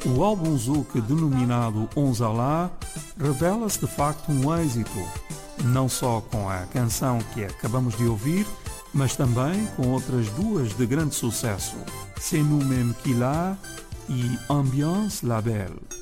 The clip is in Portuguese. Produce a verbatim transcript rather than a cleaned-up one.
O álbum Zouk, denominado Onzala, revela-se de facto um êxito, não só com a canção que acabamos de ouvir, mas também com outras duas de grande sucesso, C'est nous-mêmes qui l'a e Ambiance la Belle.